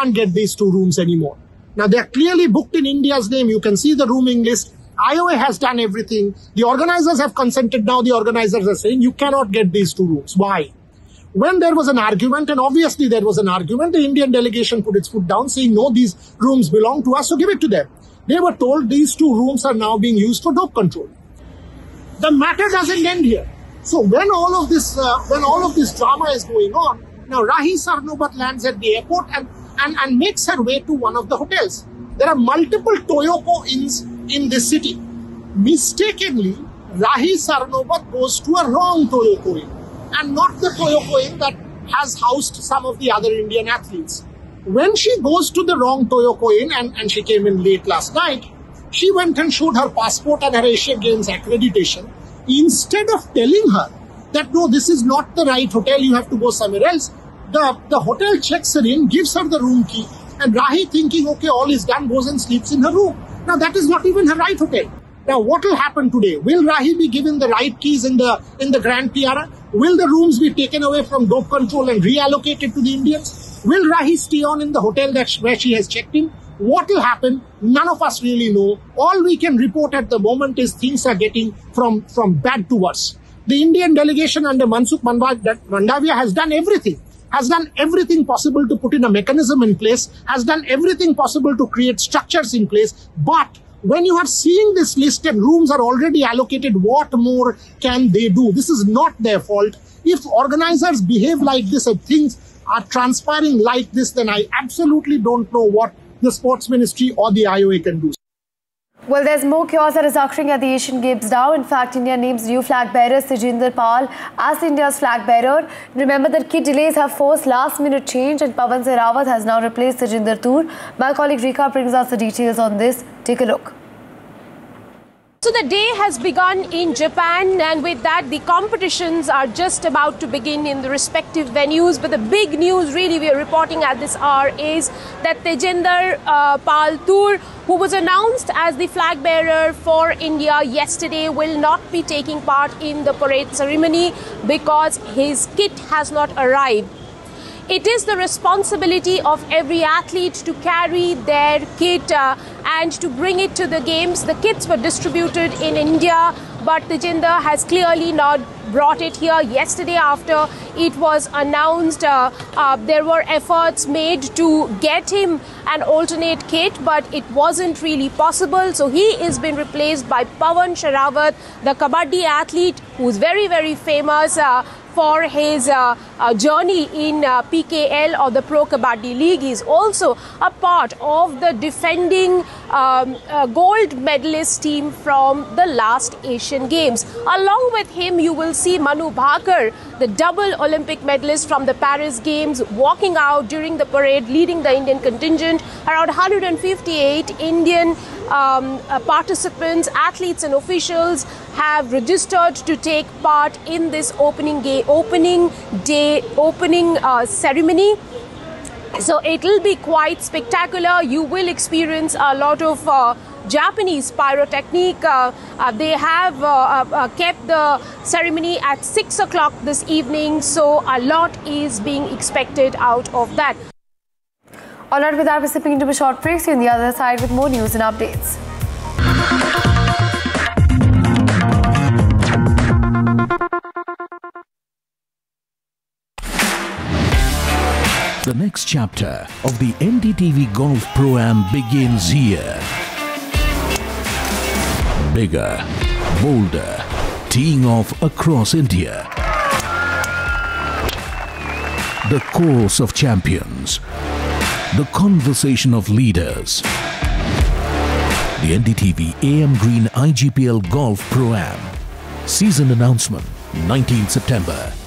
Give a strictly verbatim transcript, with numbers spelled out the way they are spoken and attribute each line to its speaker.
Speaker 1: can't get these two rooms anymore. Now, they're clearly booked in India's name. You can see the rooming list. I O A has done everything. The organizers have consented. Now the organizers are saying you cannot get these two rooms. Why? When there was an argument, and obviously there was an argument, the Indian delegation put its foot down saying, no, these rooms belong to us, so give it to them. They were told these two rooms are now being used for dope control. The matter doesn't end here. So when all of this, uh, when all of this drama is going on, now Rahi Sarnobat lands at the airport and, and, and makes her way to one of the hotels. There are multiple Toyoko inns in this city. Mistakenly, Rahi Sarnobat goes to a wrong Toyoko inn and not the Toyoko inn that has housed some of the other Indian athletes. When she goes to the wrong Toyoko inn, and, and she came in late last night, she went and showed her passport and her Asian Games accreditation. Instead of telling her that, no, this is not the right hotel, you have to go somewhere else, the, the hotel checks her in, gives her the room key, and Rahi, thinking, okay, all is done, goes and sleeps in her room. Now, that is not even her right hotel. Now, what will happen today? Will Rahi be given the right keys in the in the Grand Tiara? Will the rooms be taken away from dope control and reallocated to the Indians? Will Rahi stay on in the hotel that where she has checked in? What will happen? None of us really know. All we can report at the moment is things are getting from, from bad to worse. The Indian delegation under Mansukh Mandavia has done everything. has done everything possible to put in a mechanism in place, has done everything possible to create structures in place. But when you are seeing this list and rooms are already allocated, what more can they do? This is not their fault. If organizers behave like this and things are transpiring like this, then I absolutely don't know what the Sports Ministry or the I O A can do.
Speaker 2: Well, there's more chaos that is occurring at the Asian Games now. In fact, India names new flag bearer Tejinder Pal as India's flag bearer. Remember that kit delays have forced last-minute change, and Pawan Sehrawat has now replaced Tejinder Toor. My colleague Rika brings us the details on this. Take a look.
Speaker 3: So the day has begun in Japan, and with that the competitions are just about to begin in the respective venues. But the big news really we are reporting at this hour is that Tejinder uh, Pal Toor, who was announced as the flag bearer for India yesterday, will not be taking part in the parade ceremony because his kit has not arrived. It is the responsibility of every athlete to carry their kit uh, and to bring it to the games. The kits were distributed in India, but Tejinder has clearly not brought it here. Yesterday, after it was announced, uh, uh, there were efforts made to get him an alternate kit, but it wasn't really possible. So he is being replaced by Pawan Sehrawat, the Kabaddi athlete who is very, very famous uh, for his uh, uh, journey in uh, P K L or the Pro Kabaddi League. He is also a part of the defending um, uh, gold medalist team from the last Asian Games. Along with him, you will see Manu Bhaker, the double Olympic medalist from the Paris Games, walking out during the parade, leading the Indian contingent. Around one hundred fifty-eight Indian um, uh, participants, athletes and officials have registered to take part in this opening game, opening day, opening uh, ceremony. So it will be quite spectacular. You will experience a lot of uh, Japanese pyrotechnic. Uh, uh, they have uh, uh, kept the ceremony at six o'clock this evening. So a lot is being expected out of that.
Speaker 2: All right, with that, we're sipping into a short break. See you on the other side with more news and updates.
Speaker 4: The next chapter of the N D T V Golf Pro-Am begins here. Bigger, bolder, teeing off across India. The course of champions. The conversation of leaders. The N D T V A M Green I G P L Golf Pro-Am. Season announcement, nineteenth September.